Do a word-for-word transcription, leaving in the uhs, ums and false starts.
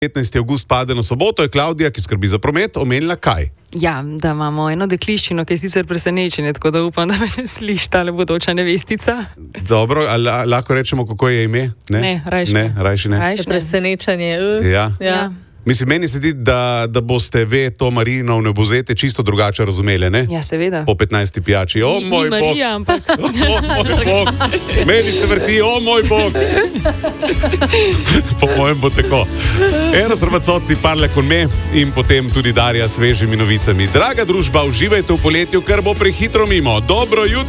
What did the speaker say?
petnajsti avgust pade na soboto, je Klavdija, ki skrbi za promet, omenila kaj? Ja, da imamo eno dekliščino, ki je sicer presenečenje, tako da upam, da me ne sliši tale bodoča nevestica. Dobro, ali lahko rečemo, kako je ime? Ne, ne rajši ne. Ne, rajši ne. Rajši ne. Presenečenje. Uh. Ja. Ja. Ja. Mislim, meni se zdi, da, da boste ve to Marino v nebozete čisto drugače razumeli, ne? Ja, seveda. Po petnajsti pijači. O, Ni, moj ni Marija, bog. ampak... O, moj bog. Meni se vrti, o, moj bog. Po mojem bo tako. Eno Srvacotti parle con me in potem tudi Darja s svežimi novicami. Draga družba, uživajte v poletju, ker bo prehitro mimo. Dobro jutro.